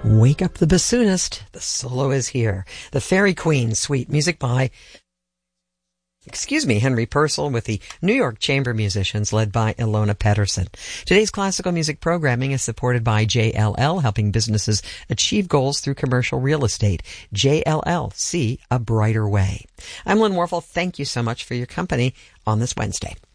Wake Up the Bassoonist. The solo is here. The Fairy Queen Suite. Music by Henry Purcell with the New York Chamber Musicians led by Ilona Pedersen. Today's classical music programming is supported by JLL, helping businesses achieve goals through commercial real estate. JLL, see a brighter way. I'm Lynn Warfel. Thank you so much for your company on this Wednesday.